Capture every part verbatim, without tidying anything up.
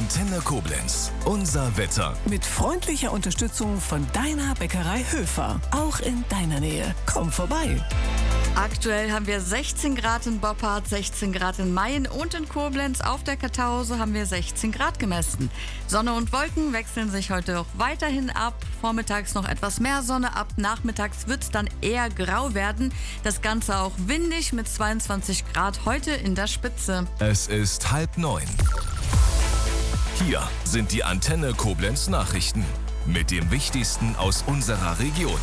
Antenne Koblenz. Unser Wetter. Mit freundlicher Unterstützung von deiner Bäckerei Höfer. Auch in deiner Nähe. Komm vorbei. Aktuell haben wir sechzehn Grad in Boppard, sechzehn Grad in Mayen und in Koblenz. Auf der Kartause haben wir sechzehn Grad gemessen. Sonne und Wolken wechseln sich heute auch weiterhin ab. Vormittags noch etwas mehr Sonne. Ab nachmittags wird es dann eher grau werden. Das Ganze auch windig mit zweiundzwanzig Grad heute in der Spitze. Es ist halb neun. Hier sind die Antenne Koblenz Nachrichten mit dem Wichtigsten aus unserer Region.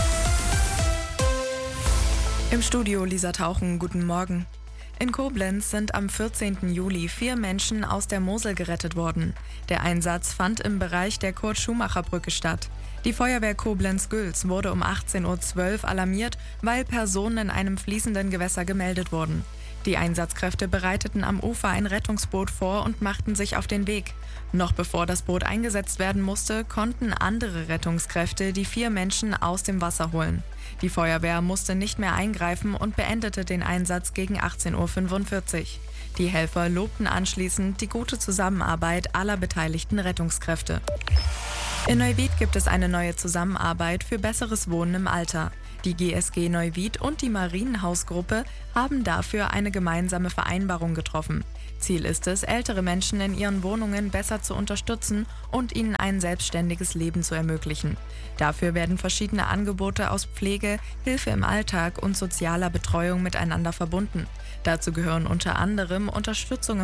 Im Studio Lisa Tauchen, guten Morgen. In Koblenz sind am vierzehnten Juli vier Menschen aus der Mosel gerettet worden. Der Einsatz fand im Bereich der Kurt-Schumacher-Brücke statt. Die Feuerwehr Koblenz-Gülz wurde um achtzehn Uhr zwölf alarmiert, weil Personen in einem fließenden Gewässer gemeldet wurden. Die Einsatzkräfte bereiteten am Ufer ein Rettungsboot vor und machten sich auf den Weg. Noch bevor das Boot eingesetzt werden musste, konnten andere Rettungskräfte die vier Menschen aus dem Wasser holen. Die Feuerwehr musste nicht mehr eingreifen und beendete den Einsatz gegen achtzehn Uhr fünfundvierzig. Die Helfer lobten anschließend die gute Zusammenarbeit aller beteiligten Rettungskräfte. In Neuwied gibt es eine neue Zusammenarbeit für besseres Wohnen im Alter. Die G S G Neuwied und die Marienhausgruppe haben dafür eine gemeinsame Vereinbarung getroffen. Ziel ist es, ältere Menschen in ihren Wohnungen besser zu unterstützen und ihnen ein selbstständiges Leben zu ermöglichen. Dafür werden verschiedene Angebote aus Pflege, Hilfe im Alltag und sozialer Betreuung miteinander verbunden. Dazu gehören unter anderem Unterstützung